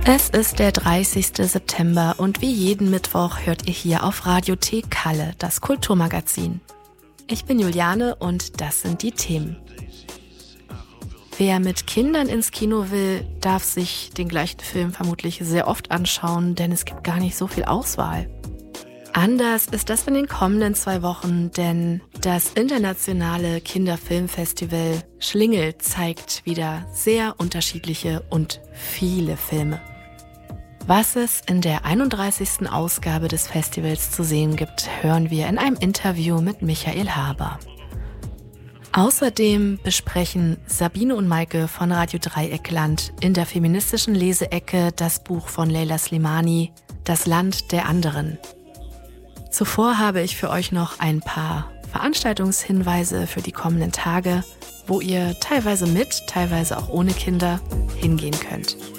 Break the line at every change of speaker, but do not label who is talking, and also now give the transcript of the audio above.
Es ist der 30. September und wie jeden Mittwoch hört ihr hier auf Radio T Kalle, das Kulturmagazin. Ich bin Juliane und das sind die Themen. Wer mit Kindern ins Kino will, darf sich den gleichen Film vermutlich sehr oft anschauen, denn es gibt gar nicht so viel Auswahl. Anders ist das in den kommenden 2 Wochen, denn das internationale Kinderfilmfestival Schlingel zeigt wieder sehr unterschiedliche und viele Filme. Was es in der 31. Ausgabe des Festivals zu sehen gibt, hören wir in einem Interview mit Michael Haber. Außerdem besprechen Sabine und Maike von Radio Dreieckland in der feministischen Leseecke das Buch von Leila Slimani, Das Land der anderen. Zuvor habe ich für euch noch ein paar Veranstaltungshinweise für die kommenden Tage, wo ihr teilweise mit, teilweise auch ohne Kinder hingehen könnt.